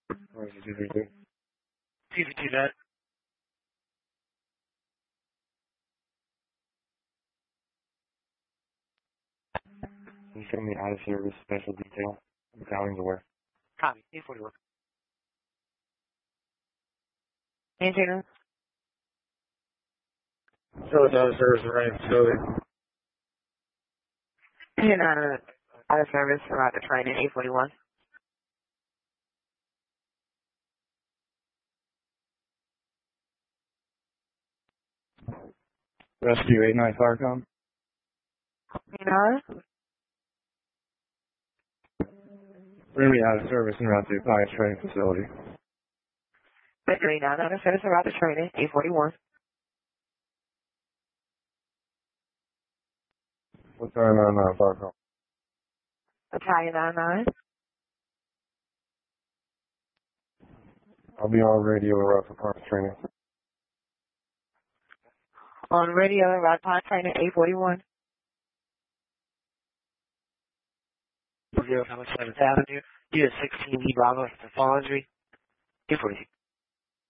Or is it 232? 252 that. Can you send me out of service special detail? Italians aware. Copy. 841. Antenna. So it's out of service right facility. And out of service throughout the training, 841. Rescue 89 Firecom. 39. We're going to be out of service and route to the client's training facility. Victory 9 out of service throughout the training, 841. What's going on Firecom? Italian 99. I'll be on radio and route for client's training. On radio and route pod training, 841. 7th Avenue. Unit 16 E Bravo for fall injury. 246.